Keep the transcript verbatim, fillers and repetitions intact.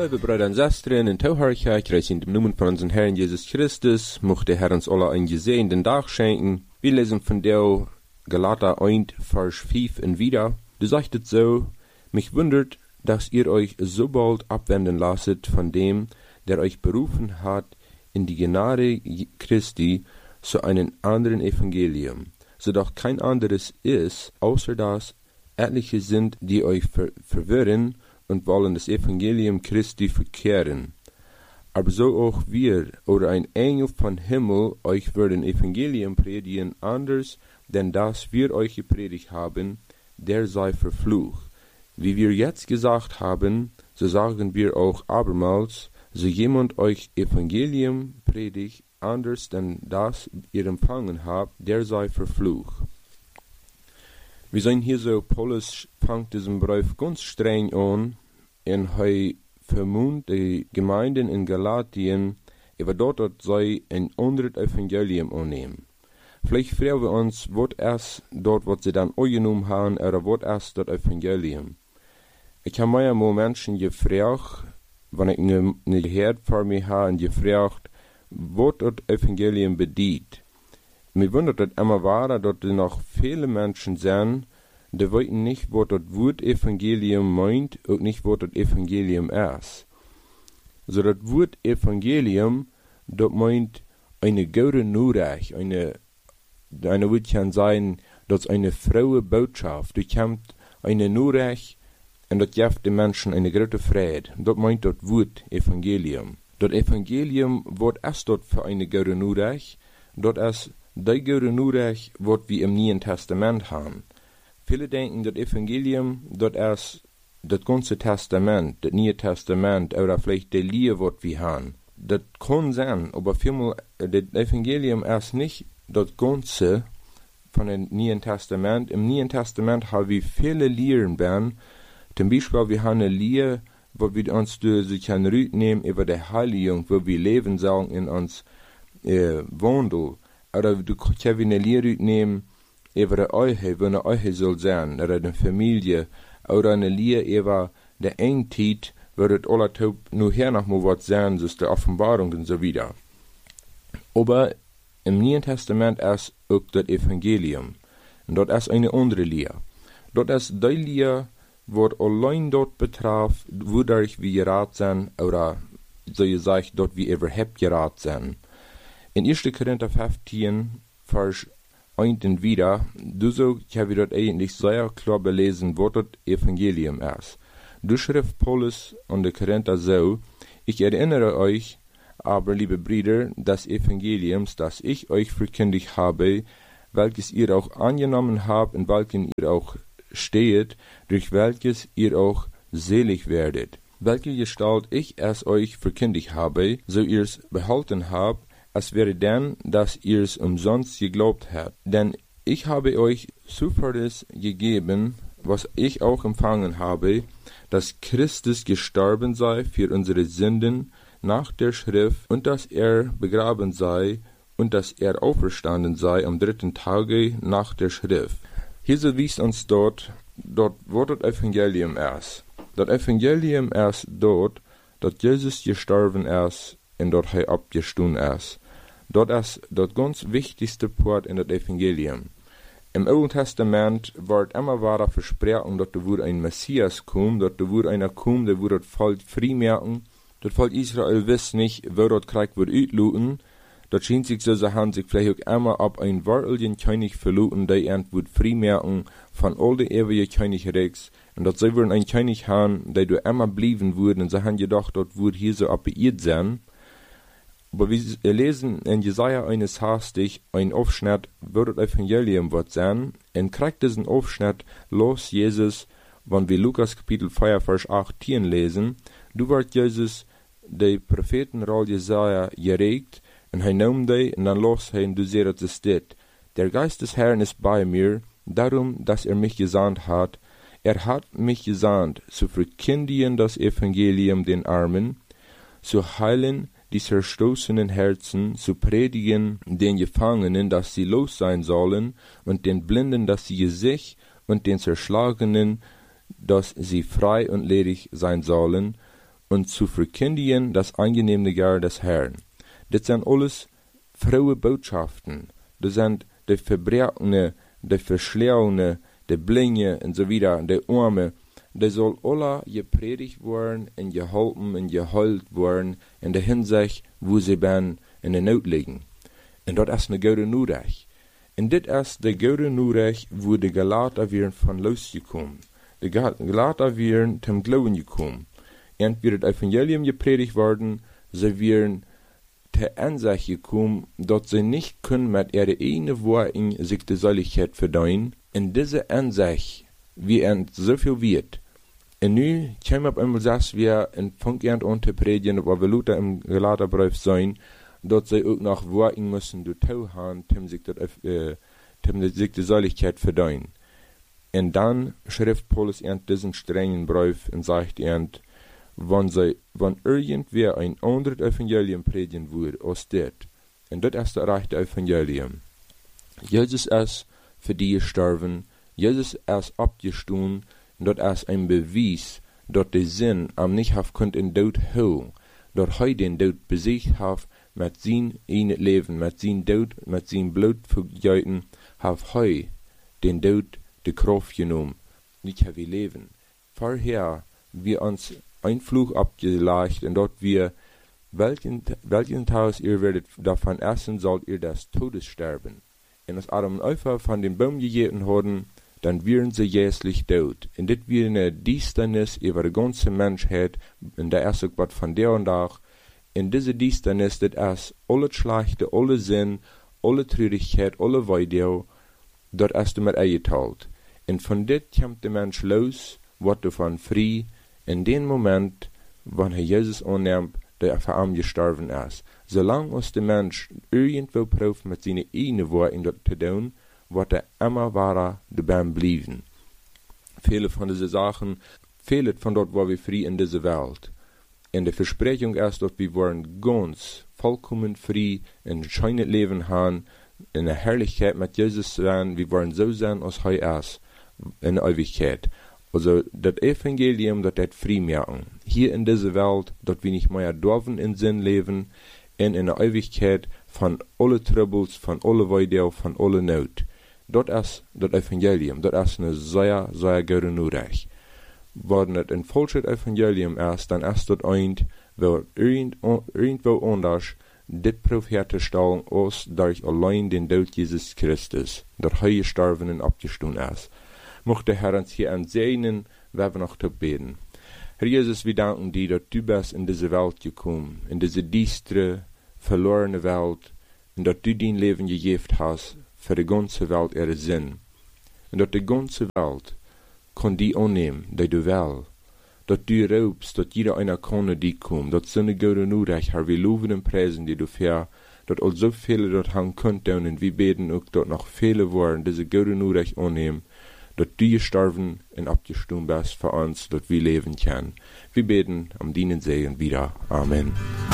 liebe Brüder und Schwestern, in Tauharchach, reich in dem Namen von unserem Herrn Jesus Christus, mochte der Herr uns alle einen gesegenten Tag schenken. Wir lesen von der Galater eins, Vers fünf und wieder. Du sagtet so, mich wundert, dass ihr euch so bald abwenden lasset von dem, der euch berufen hat, in die Gnade Christi zu einem anderen Evangelium, so doch kein anderes ist, außer dass etliche sind, die euch ver- verwirren und wollen das Evangelium Christi verkehren. Aber so auch wir oder ein Engel von Himmel euch würden Evangelium predigen anders, denn das wir euch gepredigt haben, der sei verflucht. Wie wir jetzt gesagt haben, so sagen wir auch abermals, so jemand euch Evangelium predigt anders, denn das ihr empfangen habt, der sei verflucht. Wir sehen hier so, Paulus fängt diesen Brief ganz streng an, und er vermont die Gemeinden in Galatien, aber dort, dort sei ein anderes Evangelium annehmen. Vielleicht fragen wir uns, was ist dort, was sie dann angenommen haben, oder was ist das Evangelium? Ich habe mir mal Menschen gefragt, wenn ich eine, eine Herd vor mir habe, und gefragt, was das Evangelium bedeutet. Mir wundert es immer weiter, dass noch viele Menschen sind, die wissen nicht, was das Wort Evangelium meint und nicht, was das Evangelium ist. So das Wort Evangelium, das meint eine gute Nachricht, eine, eine würde kann sein, das ist eine frohe Botschaft. Du kommt eine Nachricht und das gibt den Menschen eine große Freude. Das meint das Wort Evangelium. Das Evangelium, was ist das für eine gute Nachricht? Das ist die gute Nachricht, was wir im Neuen Testament haben. Viele denken, das Evangelium, das ist das ganze Testament, das Neue Testament, oder vielleicht die Lehre, was wir haben. Das kann sein, aber vielmehr, das Evangelium ist nicht das Ganze von dem Neuen Testament. Im Neuen Testament haben wir viele Lehren, zum Beispiel, wir haben eine Lehre, wo wir uns durch sich ein Rüt nehmen über die Heiligung, wo wir leben sollen in uns äh, Wandel. Oder du kannst eine Lehre nehmen über die Ehe, wo eine Ehe soll sein, oder eine Familie, oder eine Lehre über die Engtheit, wo das alle nur her noch mal was sein, so ist die Offenbarung und so wieder. Aber im Neuen Testament ist auch das Evangelium. Und dort ist eine andere Lehre. Dort ist die Lehre, was allein dort betrifft, wodurch wir gerat sind, oder so gesagt, dort wir überhaupt gerat sind. In erster Korinther fünfzehn, Vers eins und wieder, du so, ich habe dort eigentlich sehr klar belesen, was das Evangelium ist. Du schrift Paulus an die Korinther so, ich erinnere euch, aber liebe Brüder, des Evangeliums, das ich euch verkündigt habe, welches ihr auch angenommen habt, in welchem ihr auch steht, durch welches ihr auch selig werdet. Welche Gestalt ich es euch verkündigt habe, so ihr's behalten habt, es wäre denn, dass ihr's umsonst geglaubt habt. Denn ich habe euch zuverlässig gegeben, was ich auch empfangen habe, dass Christus gestorben sei für unsere Sünden nach der Schrift und dass er begraben sei und dass er auferstanden sei am dritten Tage nach der Schrift. Hier so wies uns dort, dort wo das Evangelium ist. Das Evangelium ist dort, dass Jesus gestorben ist und dort er abgestanden ist. Dort ist das ganz wichtigste Part in das Evangelium. Im Alten Testament wird immer weiter versprochen, dass da würde ein Messias kommen, dass da würde einer kommen, der würde das Volk frei machen. Das Volk Israel weiß nicht, wo das Krieg wird auslösen. Das scheint sich so, sie haben sich vielleicht auch immer ab ein wahrlichen König verloren, der end wird frei machen von all den ewigen Königreichs. Und dass sie würden ein König haben, der du immer bleiben würde, und sie haben gedacht, das würde hier so abbeirrt sein. Aber wir lesen in Jesaja eines hastig ein Aufschnitt, wo das Evangelium wird sein, und kriegt diesen Aufschnitt los Jesus, wenn wir Lukas Kapitel vier, Vers achtzehn lesen, du wird Jesus die Prophetenroll Jesaja geregt, und er nahm die, und dann los hin, du seht es dit. Der Geist des Herrn ist bei mir, darum, dass er mich gesandt hat. Er hat mich gesandt, zu verkündigen das Evangelium den Armen, zu heilen die zerstoßenen Herzen, zu predigen den Gefangenen, dass sie los sein sollen, und den Blinden, dass sie Gesicht, und den Zerschlagenen, dass sie frei und ledig sein sollen, und zu verkündigen das angenehme Jahr des Herrn. Das sind alles frohe Botschaften. Das sind die Verbrechene, die Verschlagene, die Blinde und so weiter, die Arme. Die soll alle gepredigt werden und geholfen und geheilt werden in der Hinsicht, wo sie ben in der Not liegen. Und das ist eine gute Nachricht. Und das ist die gute Nachricht, wo die Galater wären von losgekommen. Die Galater wären zum Glauben gekommen. Und wird das Evangelium gepredigt worden, sie wären zur Ansicht gekommen, dass sie nicht können mit ihrer eigenen Worten sich die Seligkeit verdienen. Und diese Ansicht, wie er so viel wird. Und nu kommen auf einmal, dass wir in Funkend und predigen, wo wir Luther im Galaterbrief sein, dass sie auch noch Worten müssen, du Tau haben, um sich die Seligkeit verdienen. Und dann schrift Paulus in diesen strengen Brief und sagt er, wenn, sie, wenn irgendwer ein anderes Evangelium predigen würde als das, und das ist das rechte Evangelium. Jesus ist für die gestorben, Jesus ist abgestanden, und das ist ein Beweis, dass der Sinn am nicht haben könnt in Tod holen, dass er den Tod besiegt hat mit sein eigenes Leben, mit sein Tod, mit sein Blut vergeuden, hat er den Tod die Kraft genommen, nicht wie leben. Vorher wir uns ein Fluch abgelegt, und dort wir, welchen, welchen Tag ihr werdet davon essen, sollt ihr des Todes sterben. Und als Adam und Eva von dem Baum gegessen haben, dann wären sie jährlich tot. Und das wäre eine Distanz über die ganze Menschheit, und der erste Gott von der und Tag. In diese Distanz, das ist alle Schlechte, alle Sinn, alle Traurigkeit, alle Weideu, dort ist mit eingeteilt. Und von das kommt der Mensch los, wird davon frei, in dem Moment, wenn er Jesus annimmt, der für ihn gestorben ist. Solange als der Mensch irgendwo probt, mit seinen eigenen Worten das zu tun, wird er immer weiter dabei bleiben. Viele von diesen Sachen fehlen von dort, wo wir frei in dieser Welt. Und die Versprechung ist, dass wir wollen ganz vollkommen frei ein schönes Leben haben, in der Herrlichkeit mit Jesus sein, wir wollen so sein, als er ist, in der Ewigkeit. Also, das Evangelium, das das frei machen. Hier in dieser Welt, dass wir nicht mehr dürfen in Sinn leben, und in der Ewigkeit von alle Troubles, von alle Weideu, von alle Not. Das ist das Evangelium, das ist eine sehr, sehr gute Nachricht. Wenn das ein falsches Evangelium ist, dann ist das ein, wo irgendwo anders das Prophet herzustellen, als durch allein den Tod Jesus Christus, der er gestorben und abgestanden ist. Mochte der Herr uns hier ansehen, wenn wir noch zu beten. Herr Jesus, wir danken dir, dass du bist in diese Welt gekommen, in diese düstere, verlorene Welt, und dass du dein Leben gegeben hast, für die ganze Welt ihre Sinn. Und dass die ganze Welt kann die annehmen, die du willst. Dass du raubst, dass jeder einer kann, die kommt. Dass so eine gute Nachricht, Herr, wir loben und preisen die du für, dass all so viele dort haben könnten, und wir beten auch, dass noch viele wollen, diese gute Nachricht annehmen, dass du gestorben und abgestorben bist für uns, dass wir leben können. Wir beten am Dienen Segen wieder. Amen.